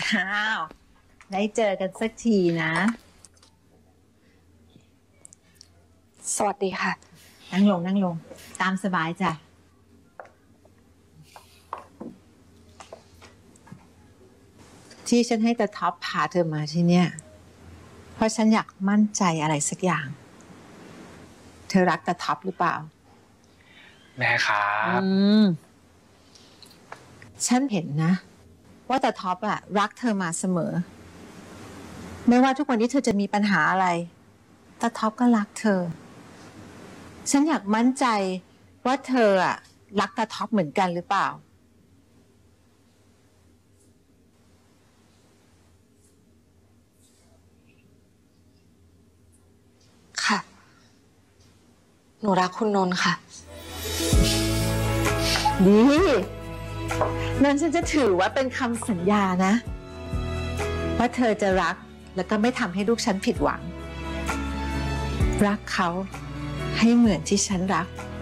อ้าวได้เจอกันสักทีนะสวัสดีค่ะนั่งลงนั่งลงตามสบายจ้ะที่ฉันให้ตาท็อปพาเธอมาที่เนี่ยเพราะฉันอยากมั่นใจอะไรสักอย่าง เธอรักตาท็อปหรือเปล่าแม่ครับฉันเห็นนะ ว่าตาท็อปอะรักเธอมาเสมอ ไม่ว่าทุกวันนี้เธอจะมีปัญหาอะไรตาท็อปก็รักเธอ ฉันอยากมั่นใจว่าเธออะรักตาท็อปเหมือนกันหรือเปล่าค่ะ หนูรักคุณนนท์ค่ะดีนั่นฉันจะถือว่าเป็นคำสัญญานะ ว่าเธอจะรักแล้วก็ไม่ทำให้ลูกฉันผิดหวัง รักเขาให้เหมือนที่ฉันรัก